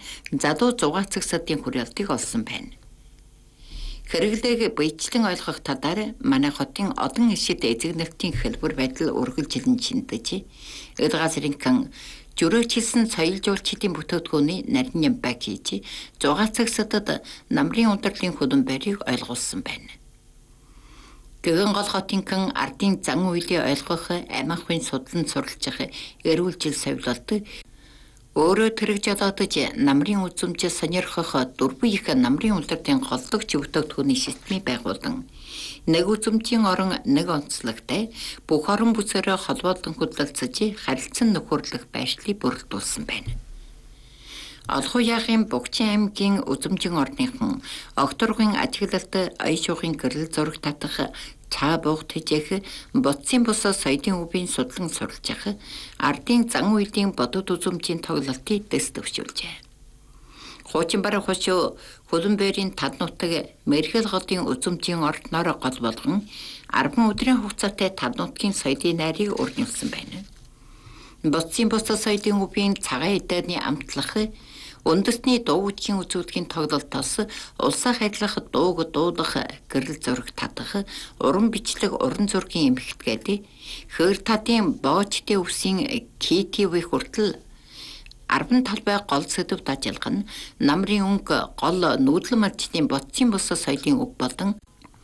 залуу зугаацагсадын хүрээлтийг олсон байна. Хэрэглээг биечлэн ойлгох талаар манай хотын одон ишид эзэгнэлтийн хэлбэр байдал үргэлжилэн шиндэж, эд газрынхан жөрөөчлсөн соёл жуулчдын бүтээгдэхүүний нарийн ямбаг хийж, зугаацагсадад намрын унтрлын хөдөн байрыг ойлгуулсан байна. Гэгэн гол хотынхан ардын зан үйлийн ойлгох, амиахын судлан суралцах эрүүл жил совилолт өөрөө тэрэг жолоодож намрын үзмж сонирхох дөрвөн их намрын улирдын голдогч бүтээгдэхүүний системийг байгуулан нэг үзмжийн орон нэг онцлогтой бүх орон бүсээрээ холбоотон хөдөлгөж харилцан нөхөрлөх байшлыг бүрдүүлсэн байна. Олхуу яахын Богчин аймгийн үзмжийн орныхан огторгын ажиглалт ая шуухын гэрэл зураг татах цаа буух тэжээх боцсын бус соёлын өвийн судлан суралцах ардын зан үйлийн бодод үзмжийн тоглолтыг тест төвшүүлжээ. Хуучин бараг хошуу хөлбөмбөрийн тад нутаг Мэрхэл голын үзмжийн ордноор гол болгон 10 өдрийн хугацаатай тад нутгийн соёлын найрыг өрнүүлсэн байна. Боцсын бус соёлын өвийн цагаан эдэрний амтлах үндэсний дуу үжгийн үзүүлгийн тоглолтоос улсаа хайрлах дууг дуудах, гэрэл зураг татах, уран бичлэг уран зургийн эмхэтгээд хөр татын боочтой өвсийн КТВ хүртэл 10 талбай гол сэдв дажуулах нь намрын өнгө гол нүүдлэн малчдын боцсын бус соёлын өв болон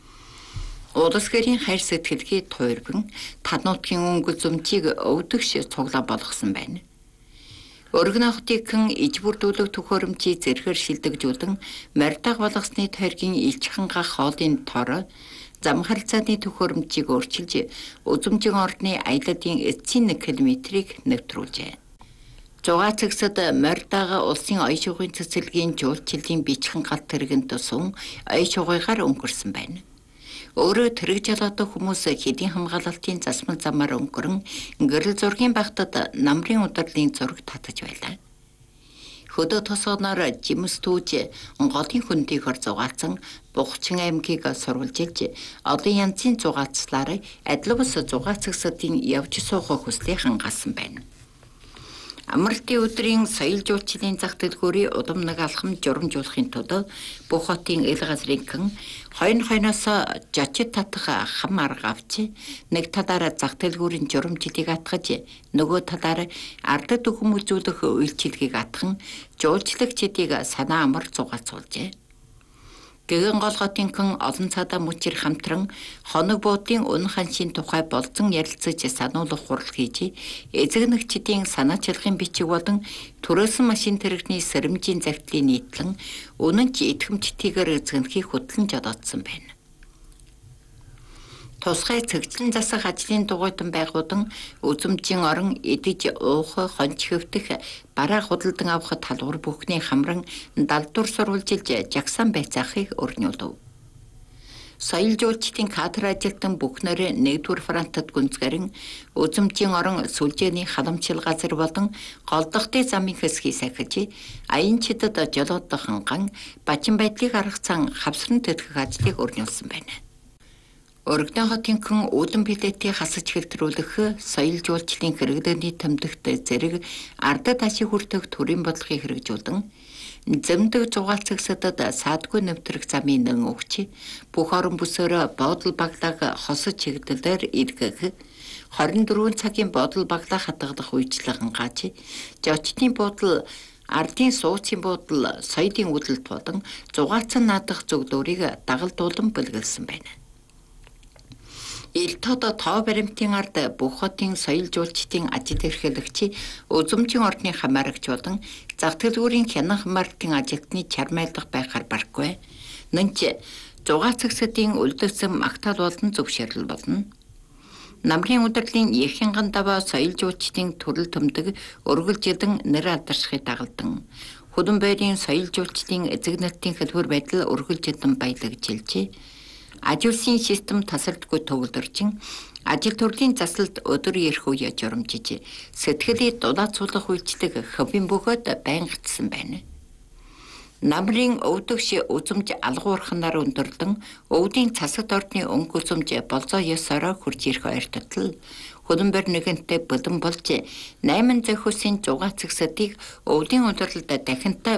улс гэрийн хайр сэтгэлгээ туйрбан тад нутгийн өнгө зүмжийг өвдөгш цуглаа болгосон байна. Өргөн хотын ижбүрдүүлэг төхөөрөмжийг зэрэгээр шилдэгжүүлэн морьдог болгосны тойргийн илчханга хоолын тор зам харилцааны төхөөрөмжийг өөрчилж үзмжийн орны аялалын эцсийн 1 км-ийг нэвтрүүлжээ. Зугаацагсад морьдог улсын ая шугын цэцэрлэгийн жуулчлалын бичхэн галт тэрэгэн тусун ая шугыгаар өнгөрсөн байна. Өөрөө тэрэг жолоодох хүмүүс хэдийн хамгаалалтын засмал замаар өнгөрөн гэрэл зургийн багтад намрын удирлын зураг татаж байлаа. Хөдөө тосгоноор жимс түүж голын хөндийхөр зугаацсан Богчин аймгийг сурвалжилж олон янзын зугаацлаар адил бус зугаацагсадын явж суух хүслийг хангаасан байна. Амралтын өдрийн соёл жуулчлалын зах дэлгүүрийн удам нэг алхам журамжуулахын тулд бүх хотын ил газрынхан хойноос жочид татах хам арга авч нэг талаараа зах дэлгүүрийн журамжлыг атгаж нөгөө талаараа ардад үхэм үзүүлэх үйлчилгээг атхан жуулчлагчдыг санаа амар зугаацуулжээ. Гэгэн гол хотынхан олон цаадаа мөчир хамтран хоног буудын үнэн ханшийн тухай болзон ярилцаж сануулгах хурал хийж эзэгнэгчдийн санаачлагын бичиг болон төрөөсөн машин тэрэгний сэрэмжийн загтлын нийтлэн үнэн ч идэвхжтэйгээр эзэгнэхийг хөтлөн жолоодсон байна. Тусгай цэгцлэн засах ажлын дугуйтан байгуудан үзмжийн орон идэж уух, хонч хөвтөх, бараа худалдан авах талбар бүхний хамран далдуур сурвалжилж жагсаан байцаахыг өрнүүлв. Соёл жуулчдын кадр ажилтан бүхнээр 1-р фронтод гүнзгэрэн үзмжийн орон сүлжээний халамжил газар болон голдохтой замын хэсгийг сахиж аянчдад жолоодох ханган бачин байдлыг аргацсан хавсран тэтгэх ажлыг өрнүүлсэн байна. Өргөдөн хотынхан үүдэн билетийг хасаж хэлтрүүлэх соёл жуулчлалын хэрэглээний тэмдэгт зэрэг ардад ашиг хүртэх төрийн бодлогыг хэрэгжүүлэн зэмдэг зугаацагсадад саадгүй нэвтрэх замын нэн өгч бүх орон бүсөөр бодол баглаг хосож чигдэлээр эргэх 24 цагийн бодол баглаа хатгадах үйлчлэг хангааж жочдын буудал ардын сууцын буудал соёлын үйлдэлт болон зугаацсан наадах зөвлөрийг дагалдуулан бэлгэлсэн байна. Илтод тоо баримтын ард бүх хотын соёл жуулчдын ажил эрхлэгч үзмжийн орны хамаарагч болон зах дэлгүүрийн хянан хамаарлтын ажилтны чармайлах байхаар барахгүй. Нэнч зугаацагсадын үлдгэсэн магтаал болон зөвшөөрөл болно. Намрын удирлын Яхинган даваа соёл жуулчдын төрөл төмдөг өргөлжилэн нэр алдаршихыг дагалдан хөлбөмбөрийн соёл жуулчдын эзэгнэлтийн хэлбэр байдал өргөлжилэн баялагжилжээ. Ажилсын систем тасалдгүй төгөлдөрчин ажил төрлийн заслалд өдөр ирэх үе журамжиж сэтгэлийг дулаацуулах үйлчлэг хөвийн бөгөөд байнгатсан байна. Намрын өвдөгш үзмж алгуурханаар өндөрлөн өвдийн цасагт ордны өнгө үзмж болзоо ёсороо хурж ирэх ойртол хөлбөмбөр нэгэнтэй бэлэн болж 8 зохиосын зугаацагсадыг өвдийн удирдалд дахинтай